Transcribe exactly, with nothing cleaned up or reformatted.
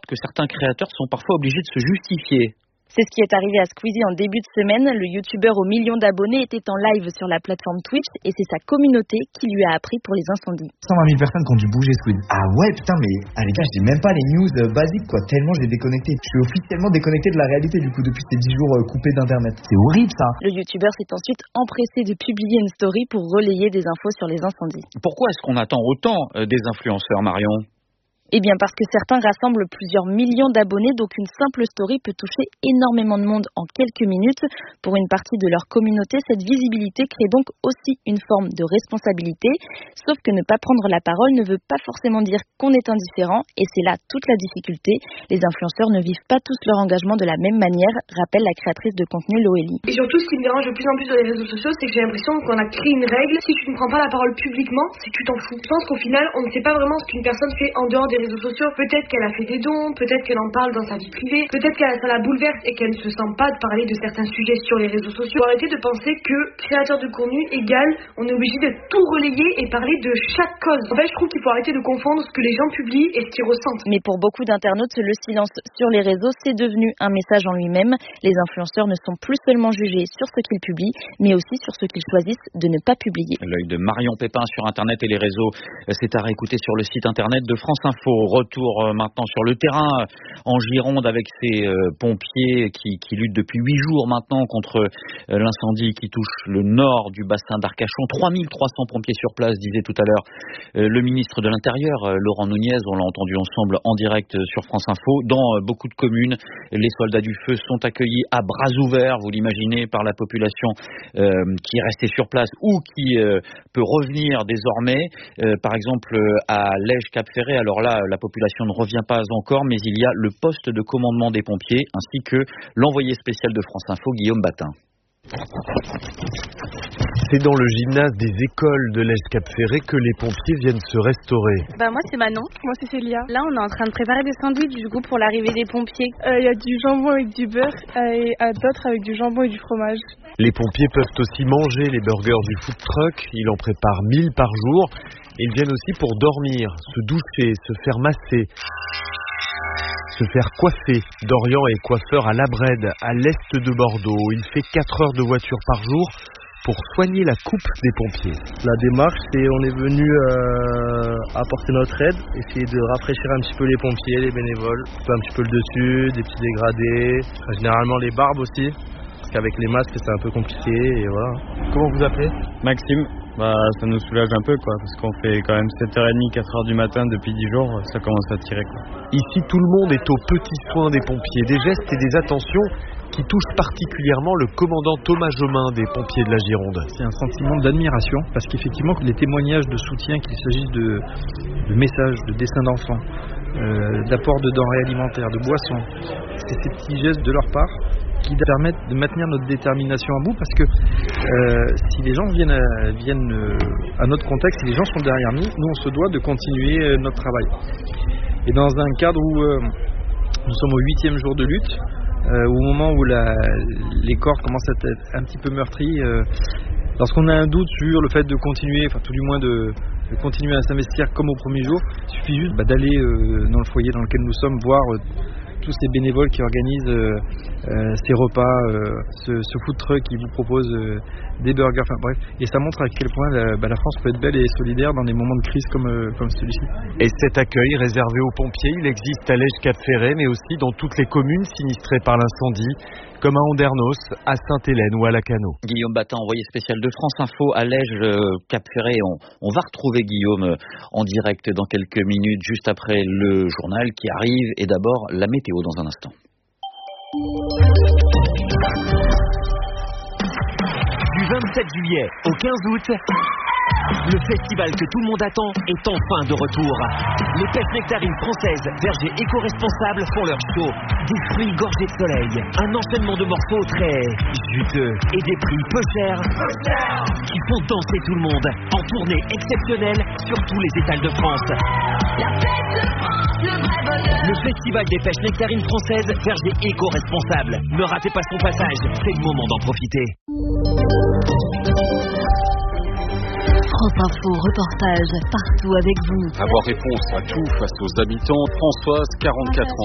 que certains créateurs sont parfois obligés de se justifier. C'est ce qui est arrivé à Squeezie en début de semaine. Le youtubeur aux millions d'abonnés était en live sur la plateforme Twitch et c'est sa communauté qui lui a appris pour les incendies. cent vingt mille personnes qui ont dû bouger Squeezie. Ah ouais, putain, mais ah, les gars, j'ai même pas les news euh, basiques, quoi. Tellement j'ai déconnecté. Je suis officiellement déconnecté de la réalité, du coup, depuis ces dix jours euh, coupés d'internet. C'est horrible, ça. Le youtubeur s'est ensuite empressé de publier une story pour relayer des infos sur les incendies. Pourquoi est-ce qu'on attend autant euh, des influenceurs, Marion ? Eh bien parce que certains rassemblent plusieurs millions d'abonnés, donc une simple story peut toucher énormément de monde en quelques minutes. Pour une partie de leur communauté, cette visibilité crée donc aussi une forme de responsabilité. Sauf que ne pas prendre la parole ne veut pas forcément dire qu'on est indifférent, et c'est là toute la difficulté. Les influenceurs ne vivent pas tous leur engagement de la même manière, rappelle la créatrice de contenu Loélie. Et surtout, ce qui me dérange de plus en plus sur les réseaux sociaux, c'est que j'ai l'impression qu'on a créé une règle. Si tu ne prends pas la parole publiquement, c'est que tu t'en fous. Je pense qu'au final, on ne sait pas vraiment ce qu'une personne fait en dehors des réseaux sociaux. Peut-être qu'elle a fait des dons, peut-être qu'elle en parle dans sa vie privée, peut-être que ça la bouleverse et qu'elle ne se sent pas de parler de certains sujets sur les réseaux sociaux. Faut arrêter de penser que créateur de contenu égale on est obligé de tout relayer et parler de chaque cause. En fait, je trouve qu'il faut arrêter de confondre ce que les gens publient et ce qu'ils ressentent. Mais pour beaucoup d'internautes, le silence sur les réseaux, c'est devenu un message en lui-même. Les influenceurs ne sont plus seulement jugés sur ce qu'ils publient, mais aussi sur ce qu'ils choisissent de ne pas publier. L'œil de Marion Pépin sur Internet et les réseaux, c'est à réécouter sur le site Internet de France Info. Retour euh, maintenant sur le terrain euh, en Gironde avec ces euh, pompiers qui, qui luttent depuis huit jours maintenant contre euh, l'incendie qui touche le nord du bassin d'Arcachon. trois mille trois cents pompiers sur place, disait tout à l'heure euh, le ministre de l'Intérieur, euh, Laurent Nunez. On l'a entendu ensemble en direct euh, sur France Info. Dans euh, beaucoup de communes, les soldats du feu sont accueillis à bras ouverts, vous l'imaginez, par la population euh, qui est restée sur place ou qui euh, peut revenir désormais. Euh, par exemple, euh, à Lège-Cap-Ferré, alors là, la population ne revient pas encore, mais il y a le poste de commandement des pompiers ainsi que l'envoyé spécial de France Info, Guillaume Batin. C'est dans le gymnase des écoles de Lège-Cap-Ferré que les pompiers viennent se restaurer. Bah moi c'est Manon. Moi c'est Célia. Là on est en train de préparer des sandwichs du coup pour l'arrivée des pompiers. Il euh, y a du jambon avec du beurre et à d'autres avec du jambon et du fromage. Les pompiers peuvent aussi manger les burgers du food truck. Ils en préparent mille par jour. Ils viennent aussi pour dormir, se doucher, se faire masser, se faire coiffer. Dorian est coiffeur à La Brède, à l'est de Bordeaux. Il fait quatre heures de voiture par jour pour soigner la coupe des pompiers. La démarche, c'est on est venu euh, apporter notre aide, essayer de rafraîchir un petit peu les pompiers, les bénévoles, un petit peu le dessus, des petits dégradés, généralement les barbes aussi, parce qu'avec les masques c'est un peu compliqué et voilà. Comment vous appelez ? Maxime. Bah, ça nous soulage un peu quoi, parce qu'on fait quand même sept heures trente, quatre heures du matin depuis dix jours, ça commence à tirer quoi. Ici, tout le monde est aux petits soins des pompiers, des gestes et des attentions qui touchent particulièrement le commandant Thomas Jomain des pompiers de la Gironde. C'est un sentiment d'admiration, parce qu'effectivement, les témoignages de soutien, qu'il s'agisse de, de messages, de dessins d'enfants, euh, d'apport de denrées alimentaires, de boissons, c'est ces petits gestes de leur part qui permettent de maintenir notre détermination à bout, parce que euh, si les gens viennent, à, viennent euh, à notre contact, si les gens sont derrière nous, nous on se doit de continuer euh, notre travail. Et dans un cadre où euh, nous sommes au huitième jour de lutte, euh, au moment où la, les corps commencent à être un petit peu meurtris, euh, lorsqu'on a un doute sur le fait de continuer, enfin tout du moins de, de continuer à s'investir comme au premier jour, il suffit juste bah, d'aller euh, dans le foyer dans lequel nous sommes, voir euh, tous ces bénévoles qui organisent euh, euh, ces repas, euh, ce, ce food truck qui vous propose euh, des burgers, enfin bref, et ça montre à quel point la, bah, la France peut être belle et solidaire dans des moments de crise comme, euh, comme celui-ci. Et cet accueil réservé aux pompiers, il existe à Lège-Cap-Ferré, mais aussi dans toutes les communes sinistrées par l'incendie, comme à Andernos, à Sainte-Hélène ou à Lacanau. Guillaume Batin, envoyé spécial de France Info à Lège-Cap-Ferré. On, on va retrouver Guillaume en direct dans quelques minutes, juste après le journal qui arrive. Et d'abord, la météo dans un instant. Du vingt-sept juillet au quinze août, le festival que tout le monde attend est enfin de retour. Les pêches nectarines françaises, vergers éco-responsables font leur show. Des fruits gorgés de soleil, un enchaînement de morceaux très juteux et des prix peu chers qui font danser tout le monde en tournée exceptionnelle sur tous les étals de France. La fête de France, le vrai bonheur. Le festival des pêches nectarines françaises, vergers éco-responsables. Ne ratez pas son passage, c'est le moment d'en profiter. France Info, reportage partout avec vous. Avoir réponse à tout face aux habitants. Françoise, quarante-quatre ans.